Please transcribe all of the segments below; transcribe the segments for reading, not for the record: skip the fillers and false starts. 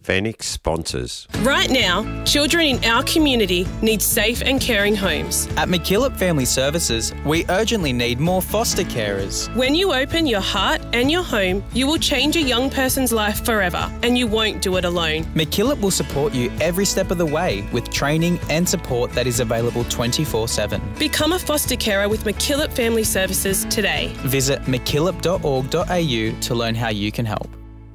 Phoenix sponsors. Right now, children in our community need safe and caring homes. At McKillop Family Services, we urgently need more foster carers. When you open your heart and your home, you will change a young person's life forever, and you won't do it alone. McKillop will support you every step of the way with training and support that is available 24/7. Become a foster carer with McKillop Family Services today. Visit mckillop.org.au to learn how you can help.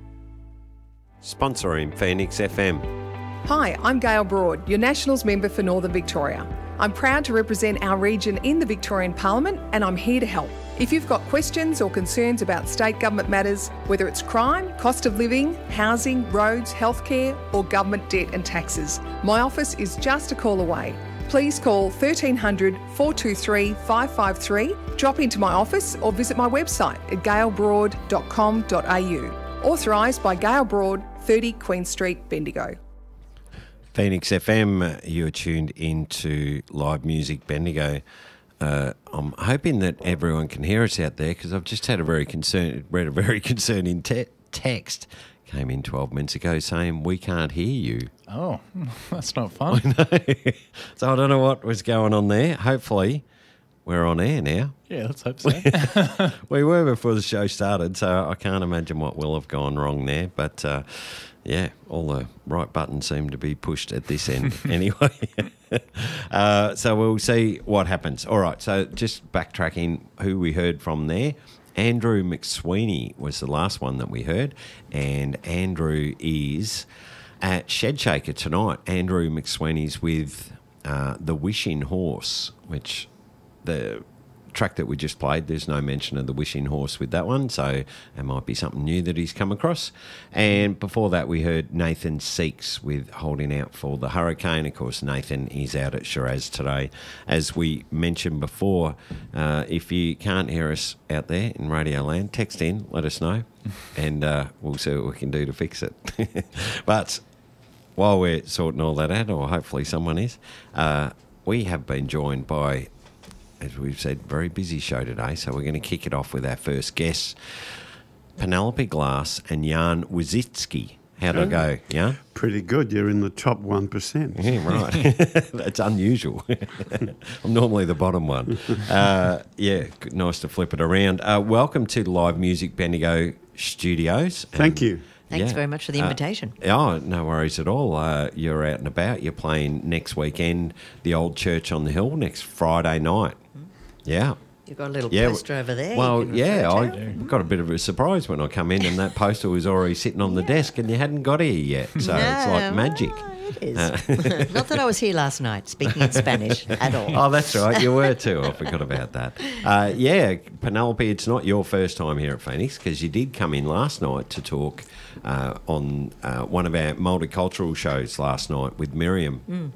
Sponsoring Phoenix FM. Hi, I'm Gail Broad, your Nationals member for Northern Victoria. I'm proud to represent our region in the Victorian Parliament, and I'm here to help. If you've got questions or concerns about state government matters, whether it's crime, cost of living, housing, roads, healthcare, or government debt and taxes, my office is just a call away. Please call 1300 423 553, drop into my office or visit my website at gailbroad.com.au. Authorised by Gail Broad, 30 Queen Street, Bendigo. Phoenix FM, you're tuned into live music Bendigo. I'm hoping that everyone can hear us out there because I've just had read a very concerning text. Came in 12 minutes ago saying we can't hear you. Oh, that's not fun. I know. So I don't know what was going on there. Hopefully we're on air now. Yeah, let's hope so. We were before the show started, so I can't imagine what will have gone wrong there. But, yeah, all the right buttons seem to be pushed at this end anyway. So we'll see what happens. All right, so just backtracking who we heard from there. Andrew McSweeney was the last one that we heard, and Andrew is at Shed Shaker tonight. Andrew McSweeney's with The Wishing Horse, which the track that we just played, there's no mention of the Wishing Horse with that one, so it might be something new that he's come across. And before that, we heard Nathan Seeks with Holding Out for the Hurricane. Of course, Nathan is out at Shiraz today. As we mentioned before, if you can't hear us out there in Radio Land, text in, let us know, and we'll see what we can do to fix it. But while we're sorting all that out, or hopefully someone is, we have been joined by, as we've said, very busy show today, so we're going to kick it off with our first guests, Penelope Glass and Jan Wozicki. How'd I go, Jan? Pretty good. You're in the top 1%. Yeah, right. That's unusual. I'm normally the bottom one. Yeah, nice to flip it around. Welcome to Live Music Bendigo Studios. Thank you. Thanks very much for the invitation. Oh, no worries at all. You're out and about. You're playing next weekend, the Old Church on the Hill, next Friday night. Yeah. You've got a little poster over there. Well, yeah, I got a bit of a surprise when I come in and that poster was already sitting on the desk and you hadn't got here yet. So it's like magic. It is. Not that I was here last night speaking in Spanish at all. Oh, that's right. You were too. I forgot about that. Yeah, Penelope, it's not your first time here at Phoenix because you did come in last night to talk on one of our multicultural shows last night with Miriam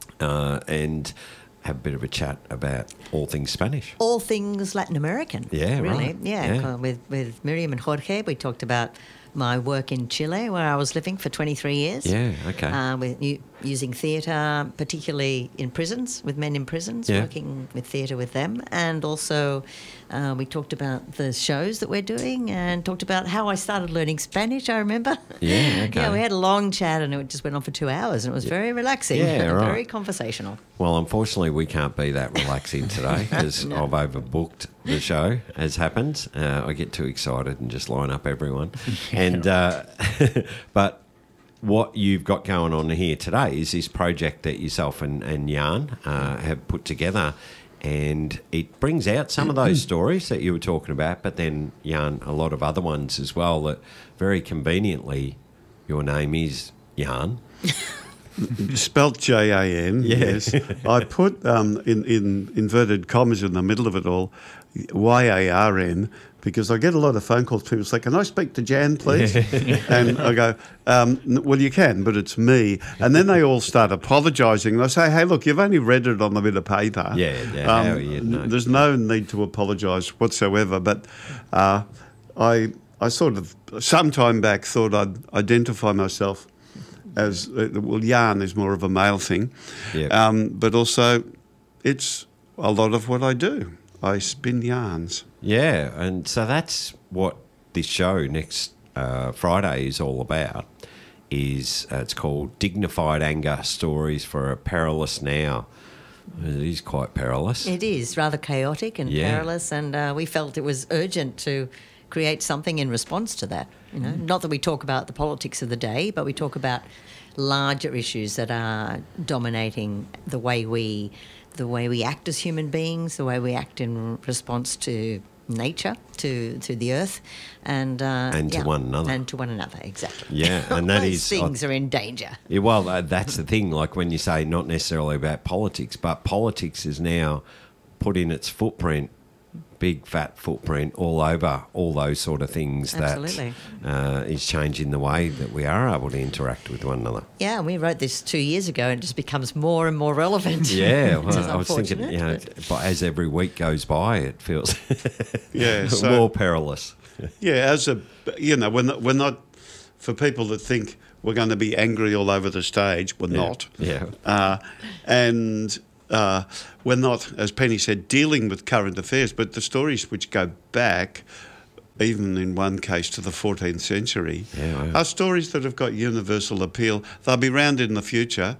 and have a bit of a chat about all things Spanish. All things Latin American. Yeah, really. right. Yeah. With Miriam and Jorge, we talked about my work in Chile, where I was living for 23 years. Yeah, okay. With using theatre, particularly in prisons, with men in prisons, working with theatre with them. And also we talked about the shows that we're doing and talked about how I started learning Spanish, I remember. Yeah, okay. Yeah, we had a long chat and it just went on for 2 hours and it was very relaxing. Yeah, right. Very conversational. Well, unfortunately, we can't be that relaxing today because I've overbooked the show, as happens. I get too excited and just line up everyone. And but what you've got going on here today is this project that yourself and Jan have put together, and it brings out some of those stories that you were talking about, but then, Jan, a lot of other ones as well that very conveniently your name is Jan. Spelt Jan, yes. I put in inverted commas in the middle of it all, YARN, because I get a lot of phone calls. People say, "Can I speak to Jan, please?" And I go, "Well, you can, but it's me." And then they all start apologising. They say, "Hey, look, you've only read it on the bit of paper. How are you? No. There's no need to apologise whatsoever." But I sort of some time back thought I'd identify myself as yarn is more of a male thing, but also it's a lot of what I do. I spin yarns. Yeah, and so that's what this show next Friday is all about. is it's called Dignified Anger: Stories for a Perilous Now. It is quite perilous. It is rather chaotic and perilous, and we felt it was urgent to create something in response to that. You know, not that we talk about the politics of the day, but we talk about larger issues that are dominating the way we act as human beings, the way we act in response to nature, to the earth, and to one another. And to one another, exactly. Yeah, and that Those is... things are in danger. Yeah, well, that's the thing. Like when you say not necessarily about politics, but politics is now putting its footprint, big fat footprint, all over all those sort of things. Absolutely. That is changing the way that we are able to interact with one another. Yeah, we wrote this 2 years ago, and it just becomes more and more relevant. Yeah, Which is well, I was thinking, unfortunate, but as every week goes by, it feels so, more perilous. Yeah, we're not, for people that think we're going to be angry all over the stage, we're not. Yeah. We're not, as Penny said, dealing with current affairs, but the stories which go back, even in one case to the 14th century, are stories that have got universal appeal. They'll be round in the future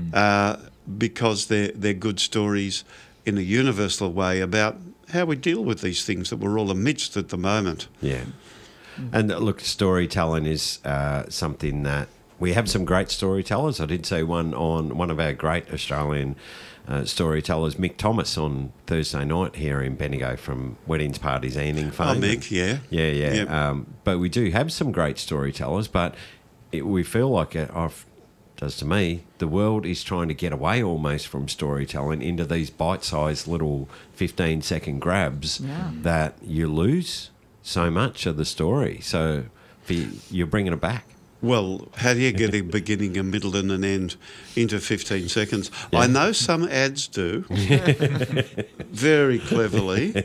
because they're good stories in a universal way about how we deal with these things that we're all amidst at the moment. Yeah. And look, storytelling is something that we have some great storytellers. I did see one of our great Australian storytellers, Mick Thomas, on Thursday night here in Bendigo from Weddings, Parties, Evening fame. Oh, Mick, yeah. Yeah. Yep. But we do have some great storytellers, but we feel like does to me, the world is trying to get away almost from storytelling into these bite-sized little 15-second grabs that you lose so much of the story. So you're bringing it back. Well, how do you get a beginning, a middle and an end into 15 seconds? Yeah. I know some ads do, very cleverly,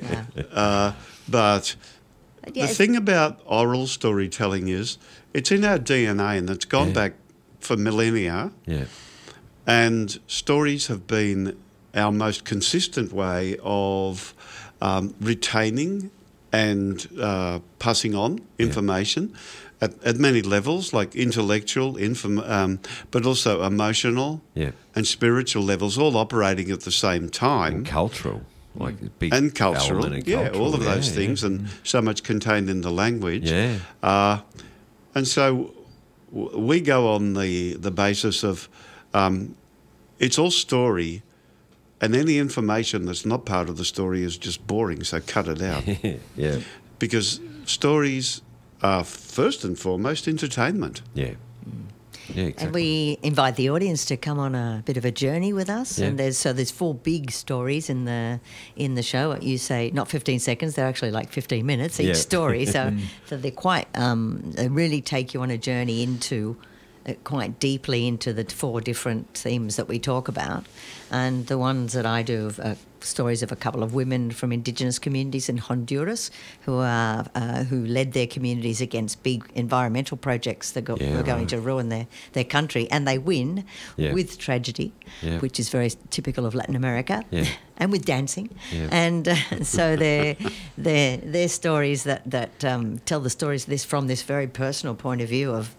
but the thing about oral storytelling is it's in our DNA and it's gone back for millennia. Yeah. And stories have been our most consistent way of retaining and passing on information. At many levels, like intellectual, but also emotional and spiritual levels, all operating at the same time. And cultural, like big and cultural, all of those things, and so much contained in the language. Yeah. And so we go on the basis of it's all story, and any information that's not part of the story is just boring, so cut it out. Yeah. Because stories are first and foremost entertainment. Yeah. Yeah, exactly. And we invite the audience to come on a bit of a journey with us. Yeah. And there's 4 big stories in the show. You say not 15 seconds; they're actually like 15 minutes each story. So they're quite they really take you on a journey into quite deeply into the 4 different themes that we talk about. And the ones that I do are stories of a couple of women from Indigenous communities in Honduras who led their communities against big environmental projects that were going to ruin their country, and they win with tragedy, which is very typical of Latin America, and with dancing. And so they're stories that tell the stories from this very personal point of view of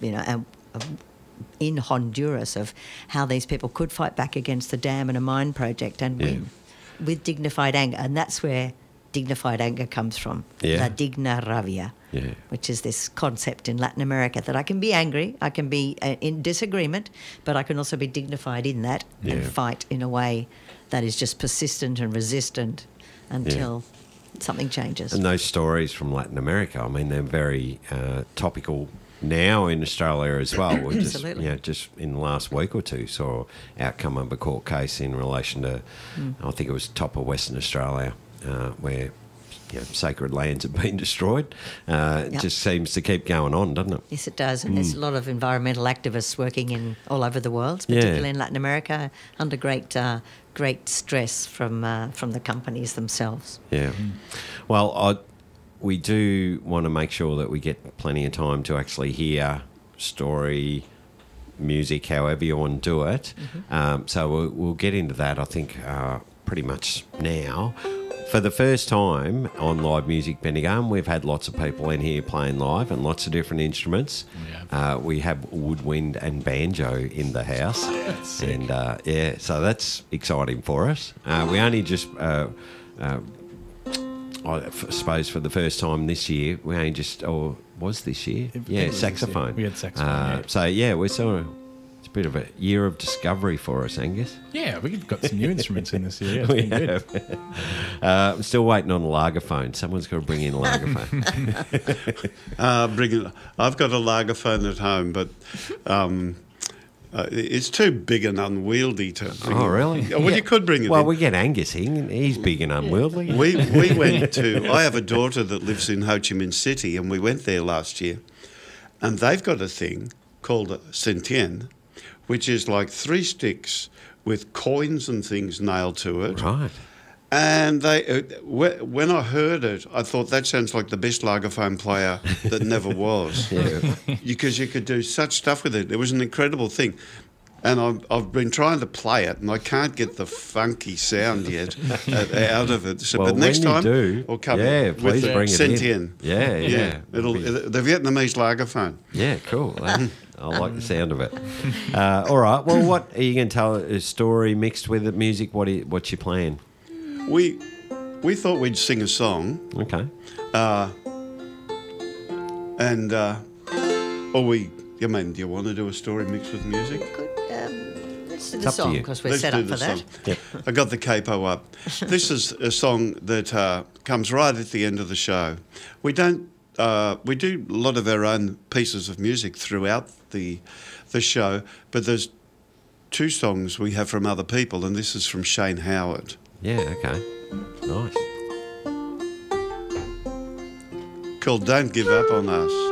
in Honduras of how these people could fight back against the dam and a mine project and win with dignified anger. And that's where dignified anger comes from, la digna rabia, which is this concept in Latin America that I can be angry, I can be in disagreement, but I can also be dignified in that and fight in a way that is just persistent and resistant until something changes. And those stories from Latin America, I mean, they're very topical now in Australia as well. We just in the last week or two saw outcome of a court case in relation to, I think it was top of Western Australia, where sacred lands have been destroyed. It just seems to keep going on, doesn't it? Yes, it does. And there's a lot of environmental activists working all over the world, particularly in Latin America, under great stress from the companies themselves. Yeah. Well, we do want to make sure that we get plenty of time to actually hear story, music, however you want to do it. So we'll get into that, I think, pretty much now. for the first time on Live Music Bendigo, we've had lots of people in here playing live and lots of different instruments. We have woodwind and banjo in the house. And yeah, so that's exciting for us. We only just... I suppose for the first time this year, we only just, or was this year? Yeah, saxophone. We had saxophone. So yeah, we're sort of, it's a bit of a year of discovery for us, Angus. Yeah, we've got some new instruments in this year. It's been good. I'm still waiting on a lagerphone. Someone's got to bring in a lagerphone. I've got a lagerphone at home, but it's too big and unwieldy to bring. Oh, really? Well, you could bring it Well, in. we get Angus in. He's big and unwieldy. We went to... I have a daughter that lives in Ho Chi Minh City, and we went there last year. And they've got a thing called a Sentien, which is like 3 sticks with coins and things nailed to it. Right. And they, when I heard it, I thought that sounds like the best lagerphone player that never was. Because you could do such stuff with it. It was an incredible thing. And I've been trying to play it, and I can't get the funky sound yet out of it. So, Well, but next when you time, do, we'll come yeah, with please the bring it in. Sentien. Yeah. The Vietnamese lagerphone. Yeah, cool. I like the sound of it. All right. Well, what are you going to tell? A story mixed with the music? What's your plan? We thought we'd sing a song. Okay. Do you want to do a story mixed with music? Let's do It's the up to song you. because we're Let's set do up the for that. song. I got the capo up. This is a song that comes right at the end of the show. We do a lot of our own pieces of music throughout the show, but there's 2 songs we have from other people, and this is from Shane Howard. Yeah. Okay. Nice. Called "Don't Give Up on Us."